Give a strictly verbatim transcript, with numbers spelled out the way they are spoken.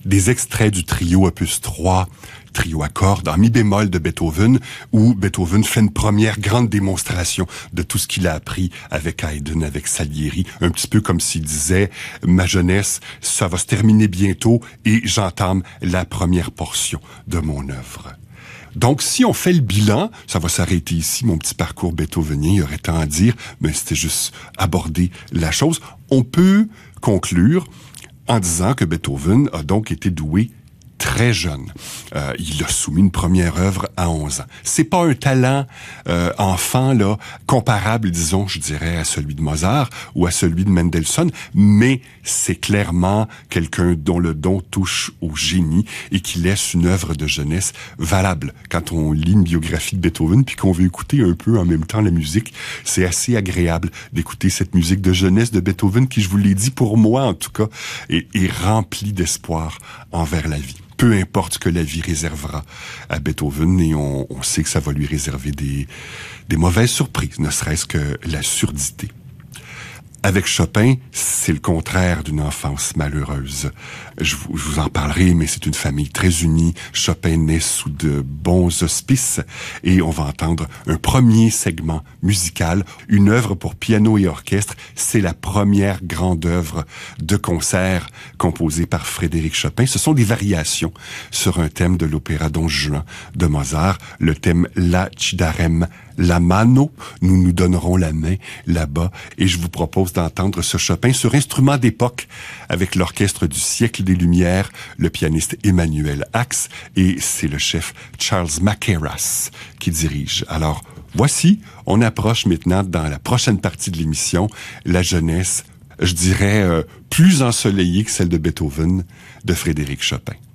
des extraits du trio opus trois, trio à cordes en mi bémol de Beethoven, où Beethoven fait une première grande démonstration de tout ce qu'il a appris avec Haydn, avec Salieri, un petit peu comme s'il disait « Ma jeunesse, ça va se terminer bientôt et j'entame la première portion de mon œuvre ». Donc, si on fait le bilan, ça va s'arrêter ici, mon petit parcours beethovenien, il y aurait tant à dire, mais c'était juste aborder la chose. On peut conclure en disant que Beethoven a donc été doué très jeune. Euh, il a soumis une première œuvre à onze ans. C'est pas un talent euh, enfant là comparable, disons, je dirais, à celui de Mozart ou à celui de Mendelssohn, mais c'est clairement quelqu'un dont le don touche au génie et qui laisse une œuvre de jeunesse valable. Quand on lit une biographie de Beethoven puis qu'on veut écouter un peu en même temps la musique, c'est assez agréable d'écouter cette musique de jeunesse de Beethoven qui, je vous l'ai dit, pour moi en tout cas, est, est remplie d'espoir envers la vie. Peu importe ce que la vie réservera à Beethoven, et on, on sait que ça va lui réserver des, des mauvaises surprises, ne serait-ce que la surdité. Avec Chopin, c'est le contraire d'une enfance malheureuse. Je vous, je vous en parlerai, mais c'est une famille très unie. Chopin naît sous de bons auspices et on va entendre un premier segment musical, une œuvre pour piano et orchestre. C'est la première grande œuvre de concert composée par Frédéric Chopin. Ce sont des variations sur un thème de l'opéra Don Juan de Mozart, le thème La ci darem la mano, nous nous donnerons la main là-bas, et je vous propose d'entendre ce Chopin sur instrument d'époque avec l'orchestre du siècle des Lumières, le pianiste Emmanuel Ax, et c'est le chef Charles Mackerras qui dirige. Alors, voici, on approche maintenant dans la prochaine partie de l'émission, la jeunesse, je dirais, euh, plus ensoleillée que celle de Beethoven, de Frédéric Chopin.